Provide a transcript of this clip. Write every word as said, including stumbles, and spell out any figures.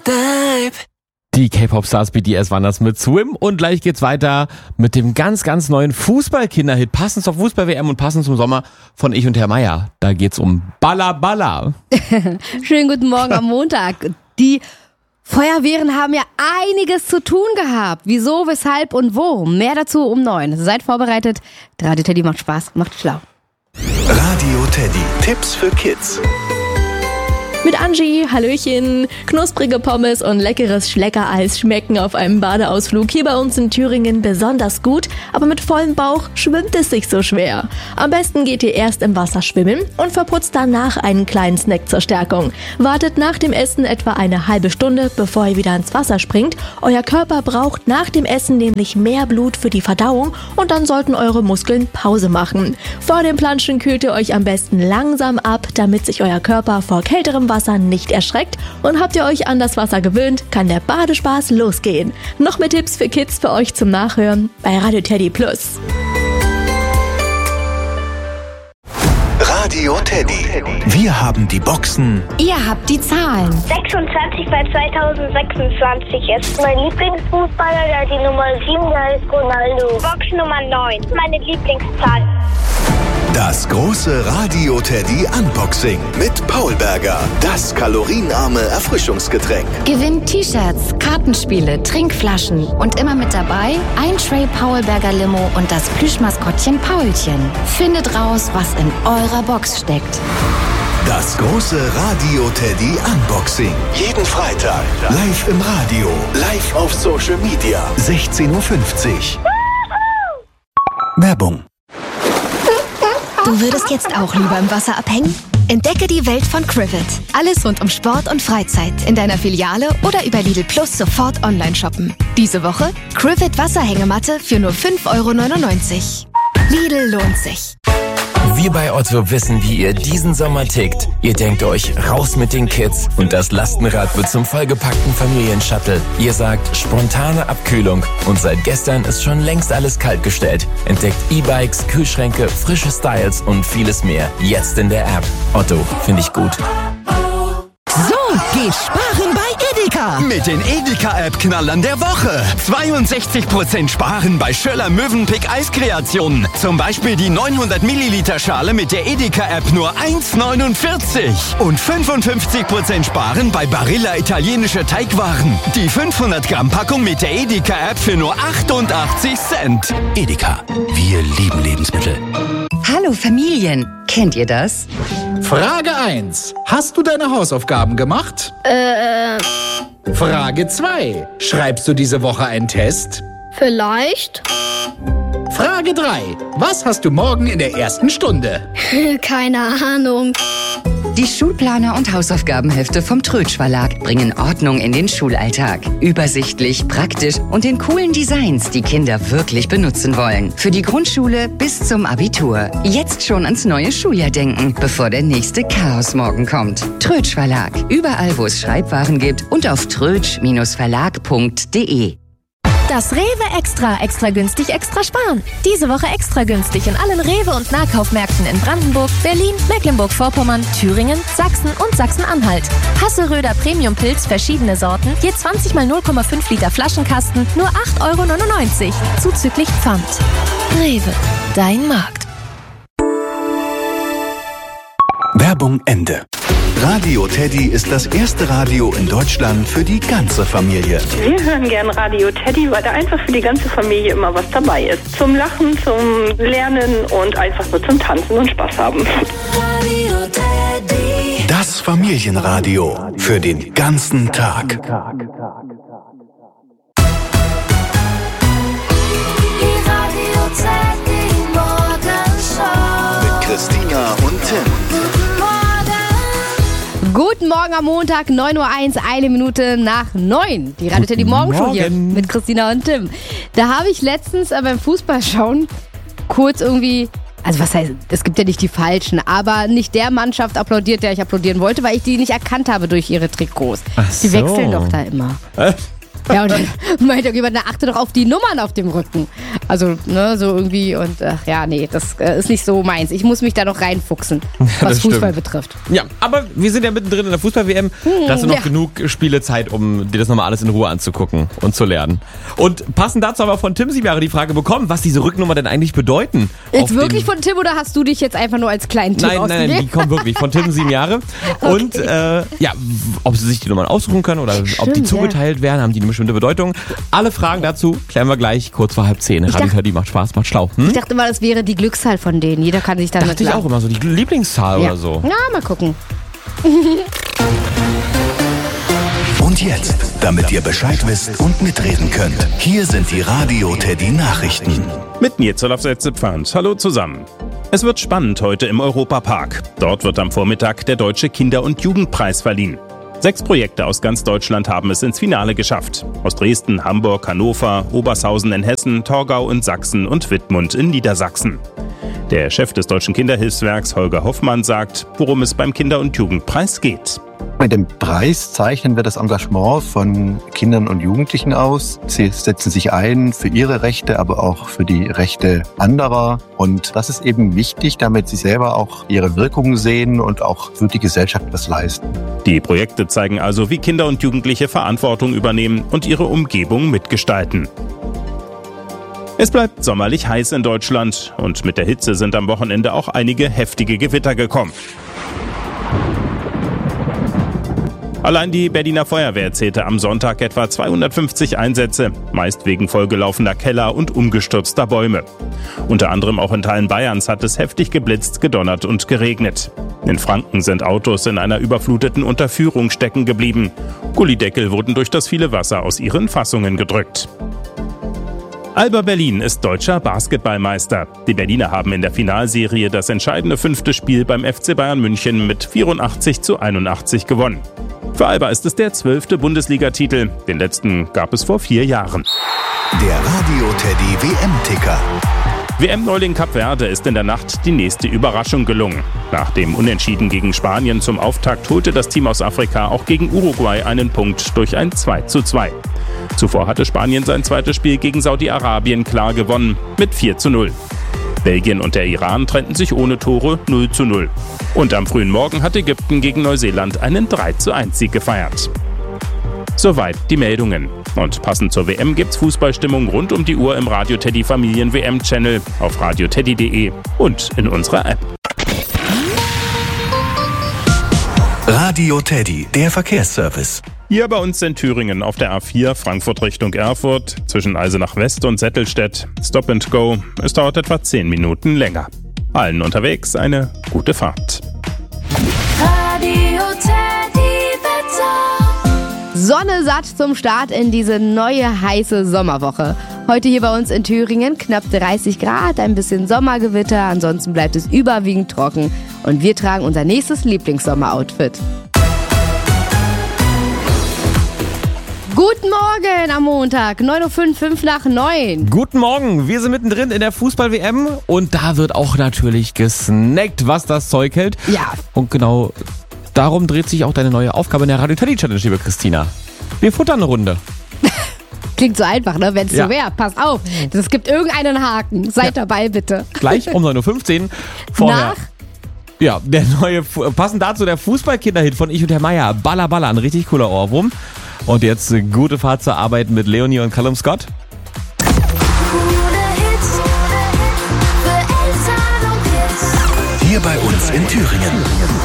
Die K-Pop-Stars B T S waren das mit Swim und gleich geht's weiter mit dem ganz, ganz neuen Fußball-Kinderhit, passend zur Fußball-W M und passend zum Sommer von Ich und Herr Meier. Da geht's um Balla Balla. Schönen guten Morgen am Montag. Die Feuerwehren haben ja einiges zu tun gehabt. Wieso, weshalb und wo? Mehr dazu um neun. Seid vorbereitet. Der Radio Teddy macht Spaß, macht schlau. Radio Teddy, Tipps für Kids. Mit Angie, Hallöchen, knusprige Pommes und leckeres Schleckereis schmecken auf einem Badeausflug hier bei uns in Thüringen besonders gut, aber mit vollem Bauch schwimmt es sich so schwer. Am besten geht ihr erst im Wasser schwimmen und verputzt danach einen kleinen Snack zur Stärkung. Wartet nach dem Essen etwa eine halbe Stunde, bevor ihr wieder ins Wasser springt. Euer Körper braucht nach dem Essen nämlich mehr Blut für die Verdauung und dann sollten eure Muskeln Pause machen. Vor dem Planschen kühlt ihr euch am besten langsam ab, damit sich euer Körper vor kälterem Wasser nicht erschreckt, und habt ihr euch an das Wasser gewöhnt, kann der Badespaß losgehen. Noch mehr Tipps für Kids für euch zum Nachhören bei Radio Teddy Plus. Radio Teddy. Wir haben die Boxen. Ihr habt die Zahlen. sechsundzwanzig bei zweitausendsechsundzwanzig ist mein Lieblingsfußballer, der hat die Nummer sieben, der ist Ronaldo. Box Nummer neun, meine Lieblingszahl. Das große Radio Teddy Unboxing mit Paul Berger. Das kalorienarme Erfrischungsgetränk. Gewinnt T-Shirts, Kartenspiele, Trinkflaschen und immer mit dabei ein Tray Paul Berger Limo und das Plüschmaskottchen Paulchen. Findet raus, was in eurer Box steckt. Das große Radio Teddy Unboxing. Jeden Freitag live im Radio, live auf Social Media. sechzehn Uhr fünfzig. Werbung. Du würdest jetzt auch lieber im Wasser abhängen? Entdecke die Welt von Crivet. Alles rund um Sport und Freizeit in deiner Filiale oder über Lidl Plus sofort online shoppen. Diese Woche Crivet Wasserhängematte für nur fünf Euro neunundneunzig. Lidl lohnt sich. Wir bei Otto wissen, wie ihr diesen Sommer tickt. Ihr denkt euch, raus mit den Kids und das Lastenrad wird zum vollgepackten Familienshuttle. Ihr sagt, spontane Abkühlung und seit gestern ist schon längst alles kaltgestellt. Entdeckt E-Bikes, Kühlschränke, frische Styles und vieles mehr. Jetzt in der App. Otto, finde ich gut. So geht Sparen bei Edeka. Mit den Edeka-App-Knallern der Woche. zweiundsechzig Prozent Sparen bei Schöller Mövenpick Eiskreationen. Zum Beispiel die neunhundert Milliliter Schale mit der Edeka-App nur eins neunundvierzig. Und fünfundfünfzig Prozent Sparen bei Barilla italienische Teigwaren. Die fünfhundert Gramm Packung mit der Edeka-App für nur achtundachtzig Cent. Edeka, wir lieben Lebensmittel. Hallo Familien, kennt ihr das? Frage eins. Hast du deine Hausaufgaben gemacht? Äh. Frage zwei. Schreibst du diese Woche einen Test? Vielleicht. Frage drei. Was hast du morgen in der ersten Stunde? Keine Ahnung. Die Schulplaner und Hausaufgabenhefte vom Trötsch Verlag bringen Ordnung in den Schulalltag. Übersichtlich, praktisch und in coolen Designs, die Kinder wirklich benutzen wollen. Für die Grundschule bis zum Abitur. Jetzt schon ans neue Schuljahr denken, bevor der nächste Chaosmorgen kommt. Trötsch Verlag. Überall, wo es Schreibwaren gibt und auf trötsch Verlag punkt de. Das Rewe Extra, extra günstig, extra sparen. Diese Woche extra günstig in allen Rewe- und Nahkaufmärkten in Brandenburg, Berlin, Mecklenburg-Vorpommern, Thüringen, Sachsen und Sachsen-Anhalt. Hasseröder Premium-Pilz, verschiedene Sorten, je zwanzig mal null Komma fünf Liter Flaschenkasten, nur acht Euro neunundneunzig, zuzüglich Pfand. Rewe, dein Markt. Werbung Ende. Radio Teddy ist das erste Radio in Deutschland für die ganze Familie. Wir hören gern Radio Teddy, weil da einfach für die ganze Familie immer was dabei ist. Zum Lachen, zum Lernen und einfach nur zum Tanzen und Spaß haben. Radio Teddy. Das Familienradio für den ganzen Tag. Die Radio Teddy Morgenshow. Mit Christina und Tim. Guten Morgen am Montag, neun Uhr eins, eine Minute nach neun. Die Radio Teddy Morgenshow hier mit Christina und Tim. Da habe ich letztens äh, beim Fußballschauen kurz irgendwie, also was heißt, es gibt ja nicht die Falschen, aber nicht der Mannschaft applaudiert, der ich applaudieren wollte, weil ich die nicht erkannt habe durch ihre Trikots. Ach die so. wechseln doch da immer. Äh? Ja, und dann meinte jemand, na, achte doch auf die Nummern auf dem Rücken. Also, ne, so irgendwie und ach, ja, nee, das äh, ist nicht so meins. Ich muss mich da noch reinfuchsen, was Fußball betrifft. Ja, aber wir sind ja mittendrin in der Fußball-W M. Da hast du noch ja. genug Spielezeit, um dir das nochmal alles in Ruhe anzugucken und zu lernen. Und passend dazu haben wir von Tim sieben Jahre die Frage bekommen, was diese Rückennummer denn eigentlich bedeuten. Jetzt wirklich von Tim oder hast du dich jetzt einfach nur als kleinen Tipp Nein, ausgegeben? nein, nein, die kommen wirklich von Tim sieben Jahre. Okay. Und äh, ja, ob sie sich die Nummern aussuchen können oder Stimmt, ob die zugeteilt ja. werden, haben die eine bestimmte Bedeutung. Alle Fragen dazu klären wir gleich kurz vor halb zehn. Radio Teddy macht Spaß, macht schlau. Hm? Ich dachte immer, das wäre die Glückszahl von denen. Jeder kann sich damit Dachte ich auch immer so, die Lieblingszahl ja. oder so. Na, mal gucken. Und jetzt, damit ihr Bescheid wisst und mitreden könnt, hier sind die Radio Teddy Nachrichten. Mit mir zur Pfand. Hallo zusammen. Es wird spannend heute im Europapark. Dort wird am Vormittag der Deutsche Kinder- und Jugendpreis verliehen. Sechs Projekte aus ganz Deutschland haben es ins Finale geschafft. Aus Dresden, Hamburg, Hannover, Obershausen in Hessen, Torgau in Sachsen und Wittmund in Niedersachsen. Der Chef des Deutschen Kinderhilfswerks, Holger Hoffmann, sagt, worum es beim Kinder- und Jugendpreis geht. Mit dem Preis zeichnen wir das Engagement von Kindern und Jugendlichen aus. Sie setzen sich ein für ihre Rechte, aber auch für die Rechte anderer. Und das ist eben wichtig, damit sie selber auch ihre Wirkungen sehen und auch für die Gesellschaft was leisten. Die Projekte zeigen also, wie Kinder und Jugendliche Verantwortung übernehmen und ihre Umgebung mitgestalten. Es bleibt sommerlich heiß in Deutschland und mit der Hitze sind am Wochenende auch einige heftige Gewitter gekommen. Allein die Berliner Feuerwehr zählte am Sonntag etwa zweihundertfünfzig Einsätze, meist wegen vollgelaufener Keller und umgestürzter Bäume. Unter anderem auch in Teilen Bayerns hat es heftig geblitzt, gedonnert und geregnet. In Franken sind Autos in einer überfluteten Unterführung stecken geblieben. Gullideckel wurden durch das viele Wasser aus ihren Fassungen gedrückt. Alba Berlin ist deutscher Basketballmeister. Die Berliner haben in der Finalserie das entscheidende fünfte Spiel beim F C Bayern München mit vierundachtzig zu einundachtzig gewonnen. Für Alba ist es der zwölfte Bundesligatitel. Den letzten gab es vor vier Jahren. Der Radio Teddy W M-Ticker. W M-Neuling Kap Verde ist in der Nacht die nächste Überraschung gelungen. Nach dem Unentschieden gegen Spanien zum Auftakt holte das Team aus Afrika auch gegen Uruguay einen Punkt durch ein zwei zu zwei. Zuvor hatte Spanien sein zweites Spiel gegen Saudi-Arabien klar gewonnen mit vier zu null. Belgien und der Iran trennten sich ohne Tore null zu null. Und am frühen Morgen hat Ägypten gegen Neuseeland einen drei zu eins Sieg gefeiert. Soweit die Meldungen. Und passend zur W M gibt's Fußballstimmung rund um die Uhr im Radio Teddy Familien W M-Channel, auf radio teddy punkt de und in unserer App. Radio Teddy, der Verkehrsservice. Hier bei uns in Thüringen auf der A vier Frankfurt Richtung Erfurt zwischen Eisenach West und Settelstedt. Stop and Go. Es dauert etwa zehn Minuten länger. Allen unterwegs eine gute Fahrt. Radio Teddy Wetter. Sonne satt zum Start in diese neue heiße Sommerwoche. Heute hier bei uns in Thüringen knapp dreißig Grad, ein bisschen Sommergewitter, ansonsten bleibt es überwiegend trocken. Und wir tragen unser nächstes Lieblingssommeroutfit. Guten Morgen am Montag, neun Uhr fünf, fünf nach neun. Guten Morgen, wir sind mittendrin in der Fußball-W M und da wird auch natürlich gesnackt, was das Zeug hält. Ja. Und genau darum dreht sich auch deine neue Aufgabe in der Radio Teddy Challenge, liebe Christina. Wir futtern eine Runde. Klingt so einfach, ne? Wenn es Ja. so wäre. Pass auf, es gibt irgendeinen Haken. Seid Ja. dabei, bitte. Gleich um neun Uhr fünfzehn. Vorher. Nach? Ja, der neue, Fu- passend dazu der Fußballkinderhit von Ich und Herr Meier. Baller, Baller, ein richtig cooler Ohrwurm. Und jetzt äh, gute Fahrt zur Arbeit mit Leonie und Callum Scott. Hier bei uns in Thüringen.